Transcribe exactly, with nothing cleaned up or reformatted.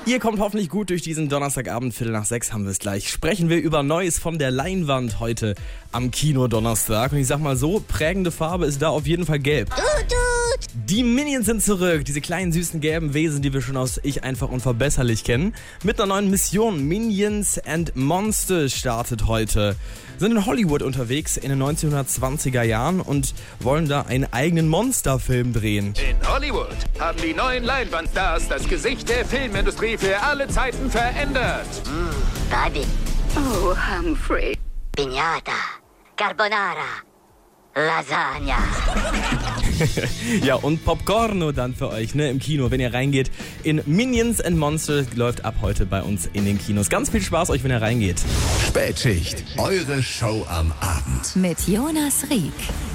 Ihr kommt hoffentlich gut durch diesen Donnerstagabend, Viertel nach sechs haben wir es gleich. Sprechen wir über Neues von der Leinwand heute am Kino Donnerstag. Und ich sag mal so, prägende Farbe ist da auf jeden Fall gelb. Tut, tut. Die Minions sind zurück, diese kleinen süßen gelben Wesen, die wir schon aus Ich einfach unverbesserlich kennen. Mit einer neuen Mission, Minions and Monsters, startet heute. Sind in Hollywood unterwegs in den neunzehnhundertzwanziger Jahren und wollen da einen eigenen Monsterfilm drehen. In Hollywood haben die neuen Leinwandstars das Gesicht der Filmindustrie für alle Zeiten verändert. Mm, Barbie. Oh, Humphrey. Piñata. Carbonara. Lasagna. Ja, und Popcorno dann für euch, ne, im Kino, wenn ihr reingeht in Minions and Monsters, läuft ab heute bei uns in den Kinos. Ganz viel Spaß euch, wenn ihr reingeht. Spätschicht, eure Show am Abend. Mit Jonas Rieck.